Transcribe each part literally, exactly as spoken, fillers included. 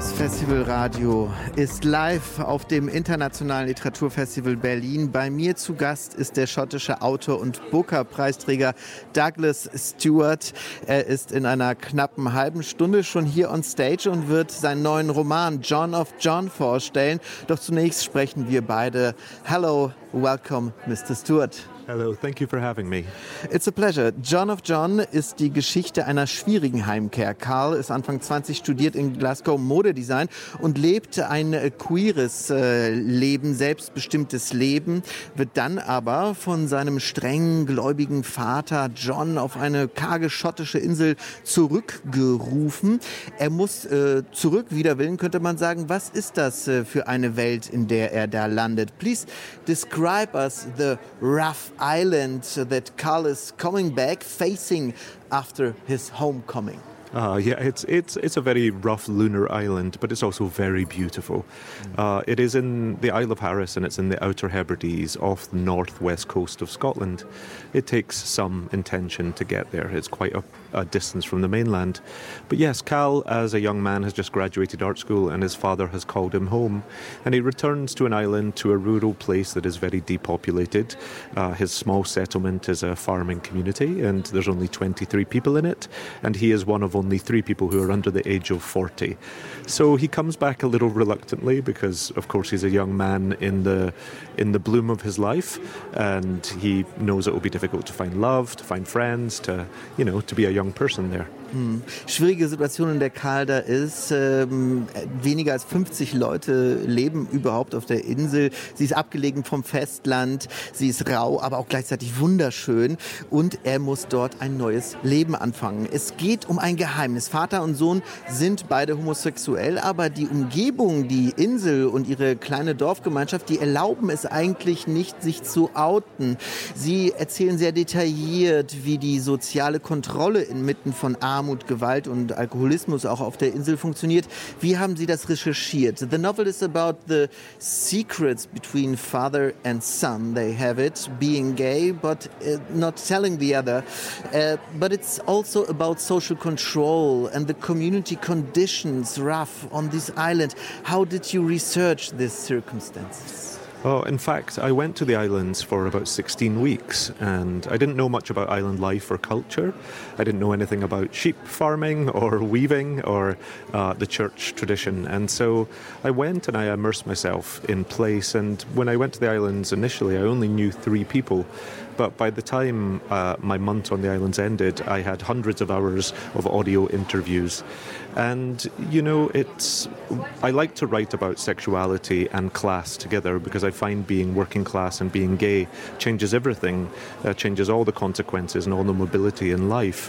Das Festivalradio ist live auf dem Internationalen Literaturfestival Berlin. Bei mir zu Gast ist der schottische Autor und Booker-Preisträger Douglas Stuart. Er ist in einer knappen halben Stunde schon hier on stage und wird seinen neuen Roman John of John vorstellen. Doch zunächst sprechen wir beide. Hello, welcome, Mister Stuart. Hello, thank you for having me. It's a pleasure. John of John ist die Geschichte einer schwierigen Heimkehr. Carl ist Anfang zwanzig, studiert in Glasgow Modedesign und lebt ein äh, queeres äh, Leben, selbstbestimmtes Leben, wird dann aber von seinem strengen, gläubigen Vater John auf eine karge schottische Insel zurückgerufen. Er muss äh, zurück, wider Willen könnte man sagen. Was ist das äh, für eine Welt, in der er da landet? Please describe us the rough island that Carl is coming back facing after his homecoming. Uh, yeah, it's it's it's a very rough lunar island, but it's also very beautiful. Uh, it is in the Isle of Harris, and it's in the Outer Hebrides off the northwest coast of Scotland. It takes some intention to get there. It's quite a, a distance from the mainland. But yes, Cal, as a young man, has just graduated art school, and his father has called him home. And he returns to an island, to a rural place that is very depopulated. Uh, his small settlement is a farming community, and there's only twenty-three people in it. And he is one of only three people who are under the age of forty. So he comes back a little reluctantly because, of course, he's a young man in the in the bloom of his life, and he knows it will be difficult to find love, to find friends, to, you know, to be a young person there. Hm. Schwierige Situation, in der Karl da ist. Ähm, weniger als fünfzig Leute leben überhaupt auf der Insel. Sie ist abgelegen vom Festland. Sie ist rau, aber auch gleichzeitig wunderschön. Und er muss dort ein neues Leben anfangen. Es geht um ein Geheimnis. Vater und Sohn sind beide homosexuell, aber die Umgebung, die Insel und ihre kleine Dorfgemeinschaft, die erlauben es eigentlich nicht, sich zu outen. Sie erzählen sehr detailliert, wie die soziale Kontrolle inmitten von Armut, Gewalt und Alkoholismus auch auf der Insel funktioniert. Wie haben Sie das recherchiert? The novel is about the secrets between father and son. They have it, being gay, but uh, not telling the other. Uh, but it's also about social control and the community conditions rough on this island. How did you research these circumstances? Oh, in fact, I went to the islands for about sixteen weeks, and I didn't know much about island life or culture. I didn't know anything about sheep farming or weaving or uh, the church tradition. And so I went and I immersed myself in place. And when I went to the islands initially, I only knew three people. But by the time uh, my month on the islands ended, I had hundreds of hours of audio interviews. And, you know, it's I like to write about sexuality and class together because I find being working class and being gay changes everything, uh, changes all the consequences and all the mobility in life.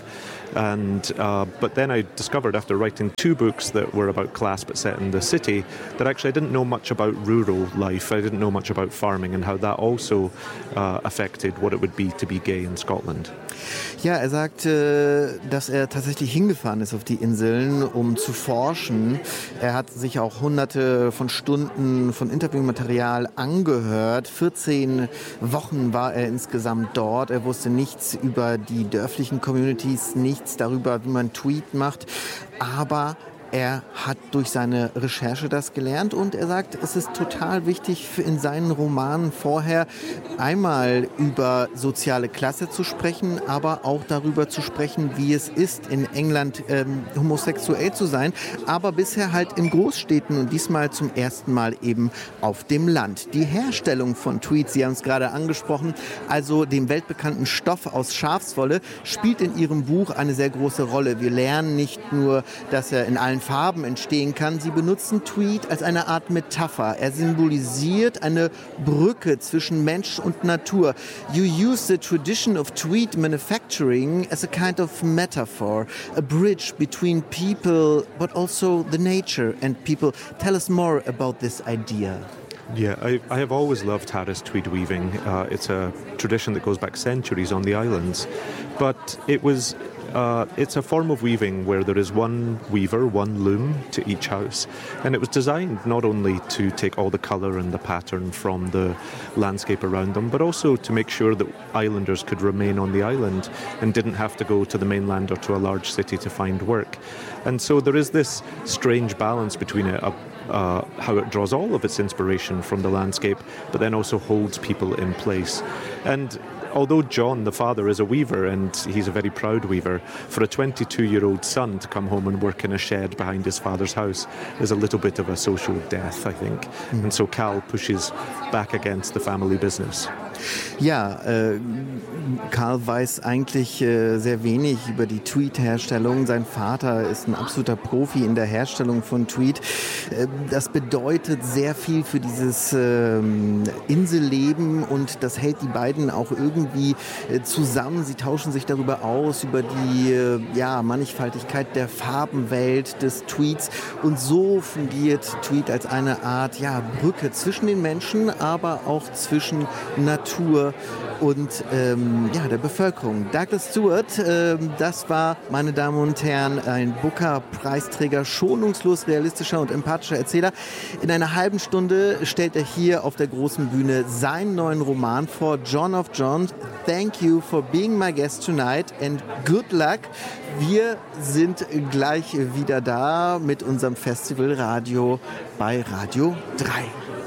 And uh, but then I discovered after writing two books that were about class but set in the city that actually I didn't know much about rural life. I didn't know much about farming and how that also uh, affected what it would be to be gay in Scotland. Ja, er sagt, äh, dass er tatsächlich hingefahren ist auf die Inseln, um zu forschen. Er hat sich auch hunderte von Stunden von Interviewmaterial angehört. vierzehn Wochen war er insgesamt dort. Er wusste nichts über die dörflichen Communities, nichts darüber, wie man Tweet macht. Aber er hat durch seine Recherche das gelernt und er sagt, es ist total wichtig in seinen Romanen vorher einmal über soziale Klasse zu sprechen, aber auch darüber zu sprechen, wie es ist, in England ähm, homosexuell zu sein, aber bisher halt in Großstädten und diesmal zum ersten Mal eben auf dem Land. Die Herstellung von Tweets, Sie haben es gerade angesprochen, also dem weltbekannten Stoff aus Schafswolle, spielt in Ihrem Buch eine sehr große Rolle. Wir lernen nicht nur, dass er in allen Farben entstehen kann. Sie benutzen Tweed als eine Art Metapher. Er symbolisiert eine Brücke zwischen Mensch und Natur. You use the tradition of tweed manufacturing as a kind of metaphor, a bridge between people but also the nature and people. Tell us more about this idea. Yeah, I, I have always loved Harris tweed weaving. Uh, it's a tradition that goes back centuries on the islands. But it was Uh, it's a form of weaving where there is one weaver, one loom to each house. And it was designed not only to take all the colour and the pattern from the landscape around them, but also to make sure that islanders could remain on the island and didn't have to go to the mainland or to a large city to find work. And so there is this strange balance between it, uh, uh, how it draws all of its inspiration from the landscape, but then also holds people in place. And although John, the father, is a weaver, and he's a very proud weaver, for a twenty-two-year-old son to come home and work in a shed behind his father's house is a little bit of a social death, I think. Mm. And so Cal pushes back against the family business. Ja, äh, Karl weiß eigentlich äh, sehr wenig über die Tweed-Herstellung. Sein Vater ist ein absoluter Profi in der Herstellung von Tweed. Äh, das bedeutet sehr viel für dieses äh, Inselleben und das hält die beiden auch irgendwie äh, zusammen. Sie tauschen sich darüber aus, über die äh, ja, Mannigfaltigkeit der Farbenwelt des Tweeds. Und so fungiert Tweed als eine Art ja, Brücke zwischen den Menschen, aber auch zwischen Natur und ähm, ja, der Bevölkerung. Douglas Stewart, äh, das war, meine Damen und Herren, ein Booker-Preisträger, schonungslos realistischer und empathischer Erzähler. In einer halben Stunde stellt er hier auf der großen Bühne seinen neuen Roman vor, John of John. Thank you for being my guest tonight and good luck. Wir sind gleich wieder da mit unserem Festivalradio bei Radio drei.